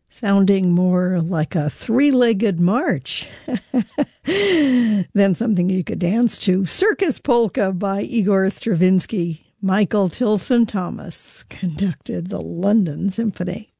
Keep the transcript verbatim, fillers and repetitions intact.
sounding more like a three-legged march than something you could dance to. Circus Polka by Igor Stravinsky. Michael Tilson Thomas conducted the London Symphony.